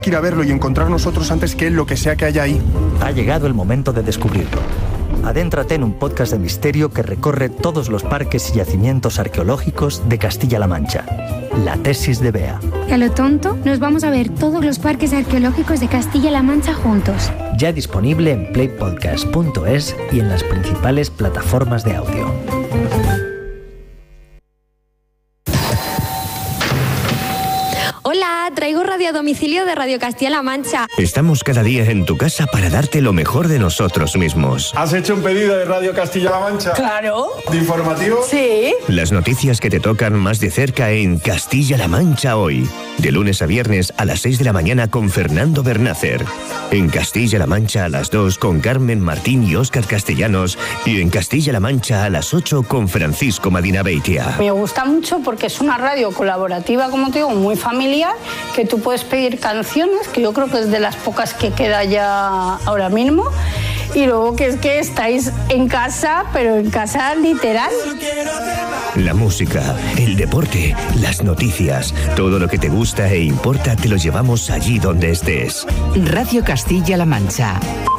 ir a verlo y encontrar nosotros antes que él lo que sea que haya ahí. Ha llegado el momento de descubrirlo. Adéntrate en un podcast de misterio que recorre todos los parques y yacimientos arqueológicos de Castilla-La Mancha. La tesis de Bea. A lo tonto, nos vamos a ver todos los parques arqueológicos de Castilla-La Mancha juntos. Ya disponible en playpodcast.es y en las principales plataformas de audio. Hola, traigo radio a domicilio de Radio Castilla-La Mancha. Estamos cada día en tu casa para darte lo mejor de nosotros mismos. ¿Has hecho un pedido de Radio Castilla-La Mancha? Claro. ¿De informativo? Sí. Las noticias que te tocan más de cerca en Castilla-La Mancha hoy. De lunes a viernes a las 6 de la mañana con Fernando Bernácer. En Castilla-La Mancha a las 2 con Carmen Martín y Óscar Castellanos. Y en Castilla-La Mancha a las 8 con Francisco Madina Beitia. Me gusta mucho porque es una radio colaborativa, como te digo, muy familiar, que tú puedes pedir canciones, que yo creo que es de las pocas que queda ya ahora mismo. Y luego que es que estáis en casa, pero en casa literal. La música, el deporte, las noticias, todo lo que te gusta e importa te lo llevamos allí donde estés. Radio Castilla-La Mancha.